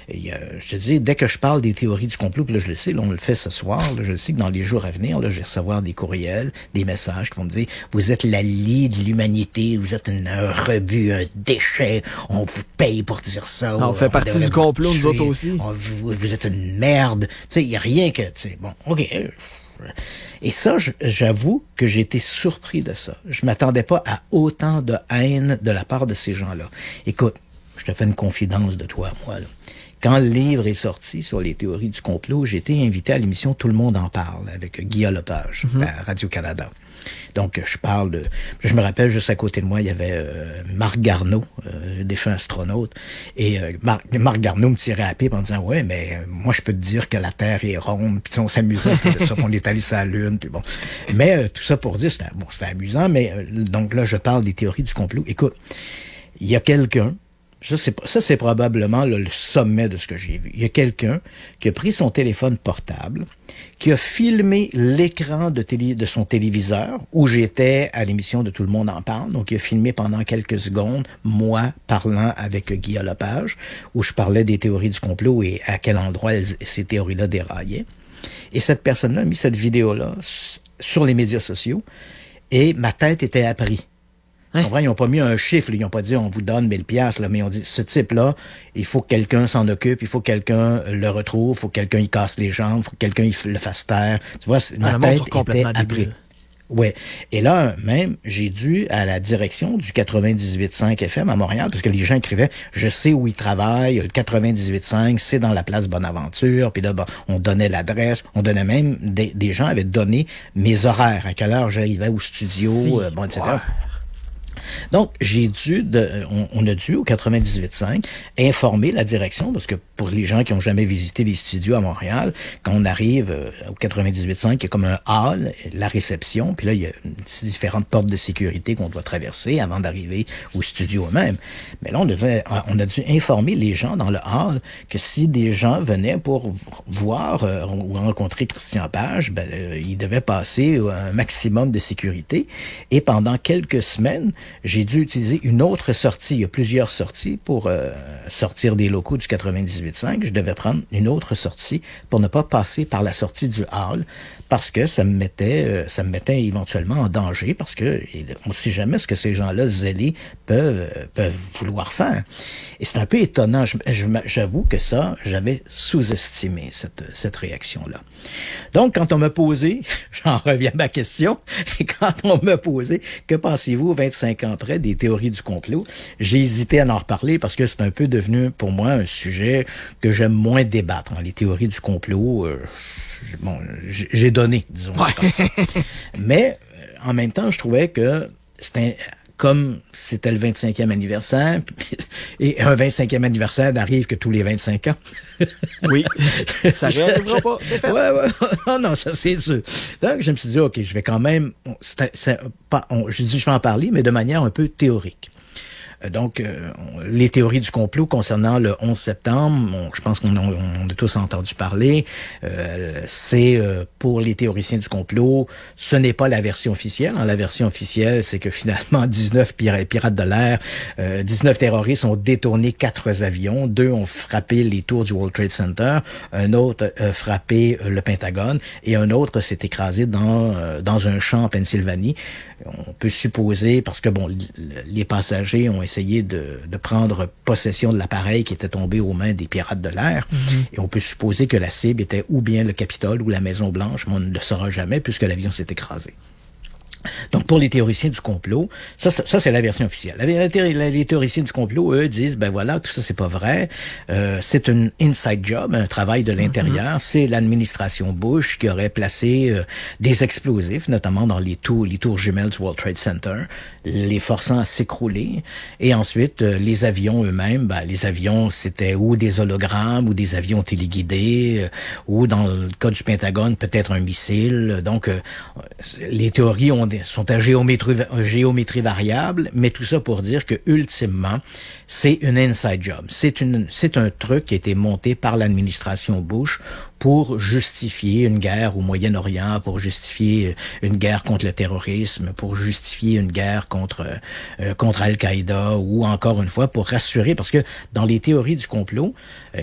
je te dis, dès que je parle des théories du complot, puis là, je le sais, là, on le fait ce soir, là, je le sais que dans les jours à venir, là, je vais recevoir des courriels, des messages qui vont me dire, vous êtes la lie de l'humanité, vous êtes un rebut, un déchet, on vous paye pour dire ça. On fait partie du complot, nous autres aussi. Vous êtes une merde. Tu sais, il n'y a rien que, tu sais, bon, OK. Et ça, j'avoue que j'ai été surpris de ça. Je m'attendais pas à autant de haine de la part de ces gens-là. Écoute, je te fais une confidence de toi à moi, là. Quand le livre est sorti sur les théories du complot, j'ai été invité à l'émission Tout le monde en parle avec Guillaume Lepage à Radio-Canada. Donc, je me rappelle, juste à côté de moi, il y avait Marc Garneau, défunt astronaute, et Marc Garneau me tirait à pipe en disant, ouais, mais moi, je peux te dire que la Terre est ronde, puis on s'amusait un peu de ça, qu'on est allé sur la Lune, puis bon. Mais tout ça pour dire, c'était amusant, mais donc là, je parle des théories du complot. Écoute, il y a quelqu'un, ça, c'est probablement là, le sommet de ce que j'ai vu. Il y a quelqu'un qui a pris son téléphone portable, qui a filmé l'écran de son téléviseur où j'étais à l'émission de Tout le monde en parle. Donc, il a filmé pendant quelques secondes, moi parlant avec Guillaume Lepage, où je parlais des théories du complot et à quel endroit ces théories-là déraillaient. Et cette personne-là a mis cette vidéo-là sur les médias sociaux et ma tête était apprise. Ils n'ont pas mis un chiffre, ils n'ont pas dit on vous donne 1000 piastres, là, mais ils ont dit ce type-là, il faut que quelqu'un s'en occupe, il faut que quelqu'un le retrouve, il faut que quelqu'un y casse les jambes, il faut que quelqu'un le fasse taire. Tu vois, ma tête était apprise. Ouais. Et là, même, j'ai dû à la direction du 98.5 FM à Montréal, parce que les gens écrivaient, je sais où ils travaillent, le 98.5, c'est dans la place Bonaventure, puis là, bon, on donnait l'adresse, on donnait même, des gens avaient donné mes horaires, à quelle heure j'arrivais au studio, bon, etc. Wow. Donc, on a dû, au 98.5, informer la direction, parce que pour les gens qui ont jamais visité les studios à Montréal, quand on arrive au 98.5, il y a comme un hall, la réception, puis là, il y a différentes portes de sécurité qu'on doit traverser avant d'arriver au studio eux-mêmes. Mais là, on a dû informer les gens dans le hall que si des gens venaient pour voir ou rencontrer Christian Page, ils devaient passer un maximum de sécurité. Et pendant quelques semaines, j'ai dû utiliser une autre sortie. Il y a plusieurs sorties pour sortir des locaux du 98.5. Je devais prendre une autre sortie pour ne pas passer par la sortie du hall parce que ça me mettait éventuellement en danger parce que on ne sait jamais ce que ces gens-là zélés peuvent vouloir faire. Et c'est un peu étonnant. J'avoue que ça, j'avais sous-estimé cette réaction-là. Donc, quand on m'a posé, j'en reviens à ma question, et quand on m'a posé, que pensez-vous 25 ans après des théories du complot, j'ai hésité à en reparler parce que c'est un peu devenu pour moi un sujet que j'aime moins débattre. Les théories du complot, j'ai donné, disons, comme ça. Mais en même temps, je trouvais que comme c'était le 25e anniversaire, et un 25e anniversaire n'arrive que tous les 25 ans. Oui, ça n'arrivera pas, c'est fait. Ouais, non, ça c'est sûr. Donc, je me suis dit, OK, je vais quand même, je dis, je vais en parler, mais de manière un peu théorique. Donc, les théories du complot concernant le 11 septembre, je pense qu'on a tous entendu parler, c'est pour les théoriciens du complot, ce n'est pas la version officielle. La version officielle, c'est que finalement, 19 pirates de l'air, 19 terroristes ont détourné 4 avions, 2 ont frappé les tours du World Trade Center, un autre a frappé le Pentagone et un autre s'est écrasé dans un champ en Pennsylvanie. On peut supposer, parce que bon, les passagers ont essayé de prendre possession de l'appareil qui était tombé aux mains des pirates de l'air, et on peut supposer que la cible était ou bien le Capitole ou la Maison-Blanche, mais on ne le saura jamais puisque l'avion s'est écrasé. Donc, pour les théoriciens du complot, ça c'est la version officielle. Les théoriciens du complot, eux, disent, ben voilà, tout ça, c'est pas vrai. C'est un inside job, un travail de l'intérieur. C'est l'administration Bush qui aurait placé des explosifs, notamment dans les tours jumelles du World Trade Center, les forçant à s'écrouler. Et ensuite, les avions eux-mêmes, les avions, c'était ou des hologrammes, ou des avions téléguidés, ou dans le cas du Pentagone, peut-être un missile. Donc, les théories sont à géométrie variable, mais tout ça pour dire que ultimement, c'est une inside job. C'est un truc qui a été monté par l'administration Bush pour justifier une guerre au Moyen-Orient, pour justifier une guerre contre le terrorisme, pour justifier une guerre contre Al-Qaïda, ou encore une fois pour rassurer, parce que dans les théories du complot,